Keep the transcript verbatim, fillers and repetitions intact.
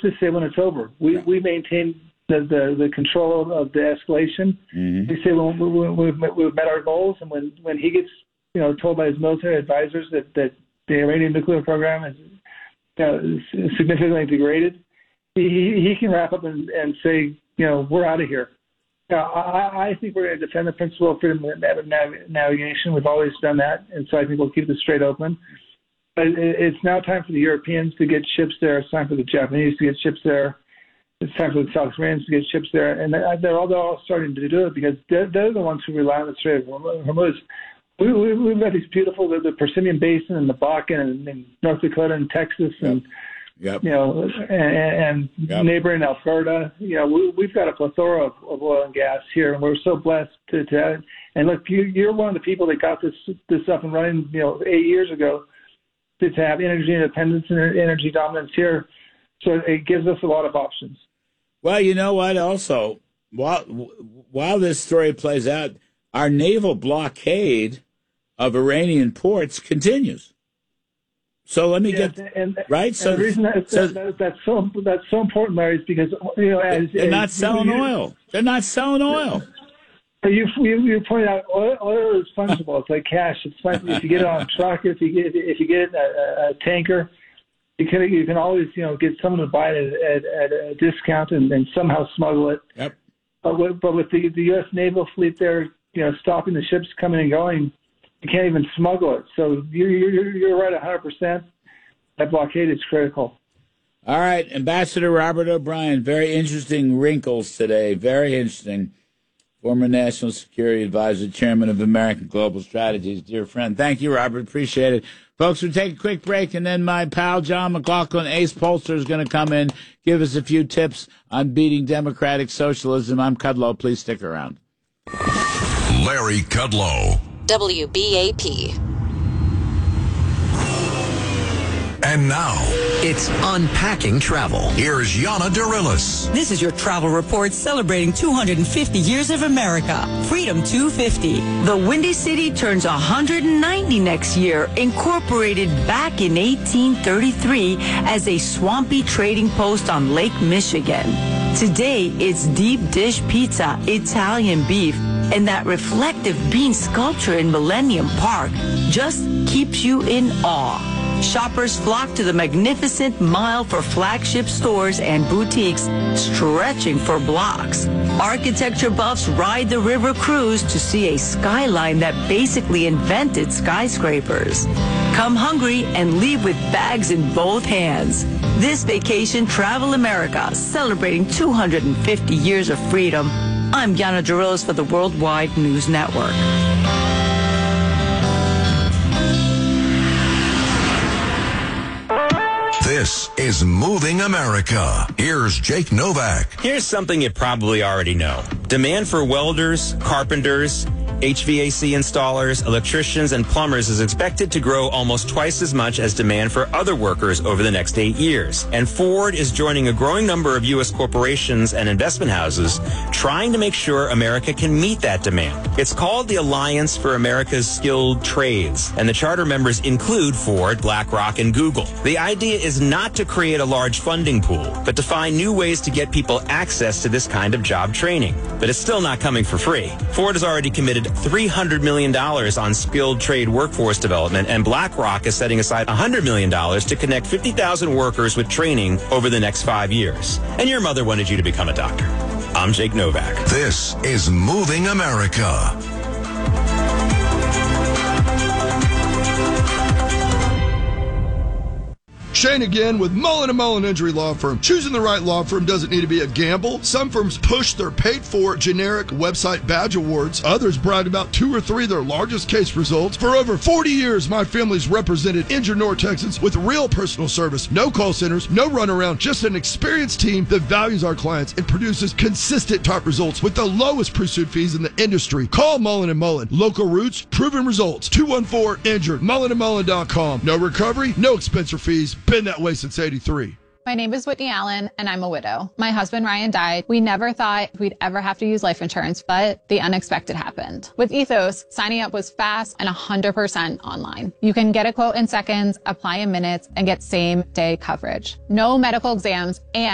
just say when it's over. We, yeah. we maintain the, the, the control of the escalation. Mm-hmm. We say when, when we've, met, we've met our goals, and when, when he gets, you know, told by his military advisors that, that the Iranian nuclear program is, you know, is significantly degraded, he, he can wrap up and, and say, you know, we're out of here. Uh, I, I think we're going to defend the principle of freedom of navigation. We've always done that, and so I think we'll keep the strait open. But it's now time for the Europeans to get ships there. It's time for the Japanese to get ships there. It's time for the South Koreans to get ships there. And they're all, they're all starting to do it because they're, they're the ones who rely on the Strait of Hormuz. We, we, we've got these beautiful, the, the Persimmon Basin and the Bakken and, and North Dakota and Texas and, yep. you know, and, and yep. neighboring Alberta. You know, we, we've got a plethora of, of oil and gas here, and we're so blessed to, to have it. And look, you, you're one of the people that got this this up and running, you know, eight years ago to, to have energy independence and energy dominance here. So it gives us a lot of options. Well, you know what? Also, while while this story plays out, our naval blockade of Iranian ports continues. So let me yes, get and, right. And so the reason that, so, that, that's so that's so important, Larry, is because you know as, they're as, not selling you, oil. They're not selling oil. You you, you point out oil, oil is fungible. It's like cash. It's fun. If you get it on a truck, if you get if you get it in a, a tanker, you can you can always you know get someone to buy it at, at, at a discount and, and somehow smuggle it. Yep. But with, but with the, the U S naval fleet there, you know, stopping the ships coming and going, you can't even smuggle it. So you, you're, you're right one hundred percent. That blockade is critical. All right, Ambassador Robert O'Brien, very interesting wrinkles today, very interesting. Former National Security Advisor, Chairman of American Global Strategies, dear friend. Thank you, Robert. Appreciate it. Folks, we'll take a quick break, and then my pal John McLaughlin, Ace Pollster, is going to come in, give us a few tips on beating democratic socialism. I'm Kudlow. Please stick around. Larry Kudlow. W B A P. And now, it's Unpacking Travel. Here's Yana Darilis. This is your travel report celebrating two hundred fifty years of America. Freedom two fifty. The Windy City turns one hundred ninety next year, incorporated back in eighteen thirty-three as a swampy trading post on Lake Michigan. Today, it's deep dish pizza, Italian beef, and that reflective bean sculpture in Millennium Park just keeps you in awe. Shoppers flock to the magnificent mile for flagship stores and boutiques stretching for blocks. Architecture buffs ride the river cruise to see a skyline that basically invented skyscrapers. Come hungry and leave with bags in both hands. This vacation, Travel America, celebrating two hundred fifty years of freedom. I'm Yana Darilis for the Worldwide News Network. This is Moving America. Here's Jake Novak. Here's something you probably already know. Demand for welders, carpenters, H V A C installers, electricians, and plumbers is expected to grow almost twice as much as demand for other workers over the next eight years. And Ford is joining a growing number of U S corporations and investment houses trying to make sure America can meet that demand. It's called the Alliance for America's Skilled Trades, and the charter members include Ford, BlackRock, and Google. The idea is not to create a large funding pool, but to find new ways to get people access to this kind of job training. But it's still not coming for free. Ford has already committed three hundred million dollars on skilled trade workforce development, and BlackRock is setting aside one hundred million dollars to connect fifty thousand workers with training over the next five years. And your mother wanted you to become a doctor. I'm Jake Novak. This is Moving America. Shane again with Mullen and Mullen Injury Law Firm. Choosing the right law firm doesn't need to be a gamble. Some firms push their paid-for generic website badge awards. Others brag about two or three of their largest case results. For over forty years, my family's represented injured North Texans with real personal service. No call centers, no runaround, just an experienced team that values our clients and produces consistent top results with the lowest pursuit fees in the industry. Call Mullen and Mullen. Local roots, proven results. two one four injured. mullen and mullen dot com. No recovery, no expense or fees. Been that way since eighty-three. My name is Whitney Allen, and I'm a widow. My husband, Ryan, died. We never thought we'd ever have to use life insurance, but the unexpected happened. With Ethos, signing up was fast and one hundred percent online. You can get a quote in seconds, apply in minutes, and get same-day coverage. No medical exams, and